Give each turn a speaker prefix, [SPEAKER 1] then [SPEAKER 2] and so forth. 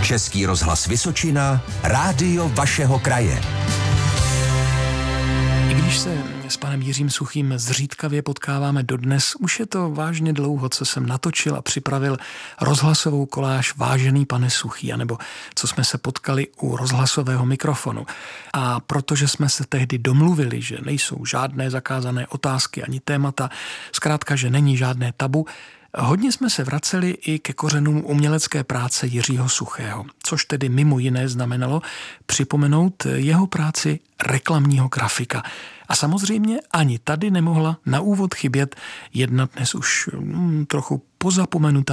[SPEAKER 1] Český rozhlas Vysočina, rádio vašeho kraje.
[SPEAKER 2] I když se s panem Jiřím Suchým zřídkavě potkáváme dodnes, už je to vážně dlouho, co jsem natočil a připravil rozhlasovou koláž Vážený pane Suchý, anebo co jsme se potkali u rozhlasového mikrofonu. A protože jsme se tehdy domluvili, že nejsou žádné zakázané otázky ani témata, zkrátka, že není žádné tabu, hodně jsme se vraceli i ke kořenům umělecké práce Jiřího Suchého, což tedy mimo jiné znamenalo připomenout jeho práci reklamního grafika. A samozřejmě ani tady nemohla na úvod chybět jedna dnes už trochu pozapomenutá